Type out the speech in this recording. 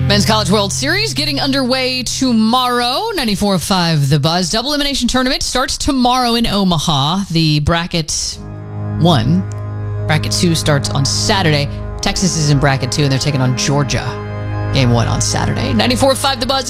Men's College World Series getting underway tomorrow. 94.5 The Buzz. Double elimination tournament starts tomorrow in Omaha. The bracket 1. Bracket 2 starts on Saturday. Texas is in bracket 2, and they're taking on Georgia. Game 1 on Saturday. 94.5 The Buzz.